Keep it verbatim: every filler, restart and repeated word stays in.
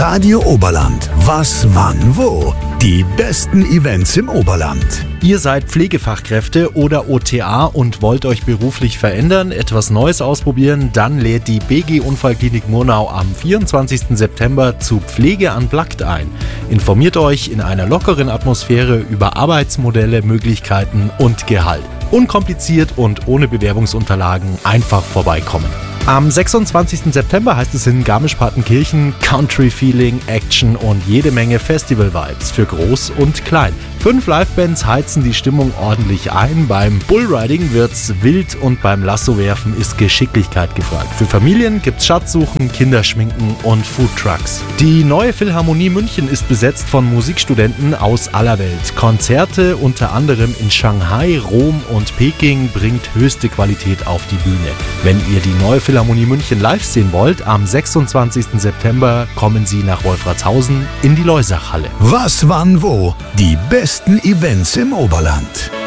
Radio Oberland. Was, wann, wo? Die besten Events im Oberland. Ihr seid Pflegefachkräfte oder O T A und wollt euch beruflich verändern, etwas Neues ausprobieren, dann lädt die B G Unfallklinik Murnau am vierundzwanzigsten September zu Pflege unplugged ein. Informiert euch in einer lockeren Atmosphäre über Arbeitsmodelle, Möglichkeiten und Gehalt. Unkompliziert und ohne Bewerbungsunterlagen einfach vorbeikommen. Am sechsundzwanzigsten September heißt es in Garmisch-Partenkirchen Country Feeling, Action und jede Menge Festival-Vibes für Groß und Klein. Fünf Livebands heizen die Stimmung ordentlich ein. Beim Bullriding wird's wild und beim Lassowerfen ist Geschicklichkeit gefragt. Für Familien gibt's Schatzsuchen, Kinderschminken und Foodtrucks. Die neue Philharmonie München ist besetzt von Musikstudenten aus aller Welt. Konzerte unter anderem in Shanghai, Rom und Peking bringt höchste Qualität auf die Bühne. Wenn ihr die neue Philharmonie München live sehen wollt, am sechsundzwanzigsten September kommen Sie nach Wolfratshausen in die Loisach-Halle. Was, wann, wo? Die besten Events im Oberland.